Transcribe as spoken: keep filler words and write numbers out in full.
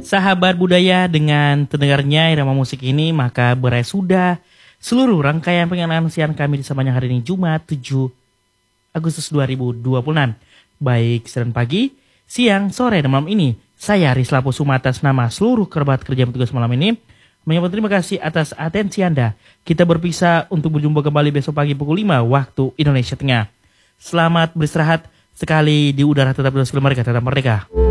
Sahabat budaya, dengan terdengarnya irama musik ini maka berakhir sudah seluruh rangkaian pengenalan siaran kami di sepanjang hari ini Jumat tujuh Agustus dua ribu dua puluh enam. Baik siaran pagi, siang, sore, dan malam ini saya Rizla Pusuma atas nama seluruh kerabat kerja petugas malam ini menyampaikan terima kasih atas atensi Anda. Kita berpisah untuk berjumpa kembali besok pagi pukul lima waktu Indonesia Tengah. Selamat beristirahat, sekali di udara tetap bebas, mereka tetap merdeka.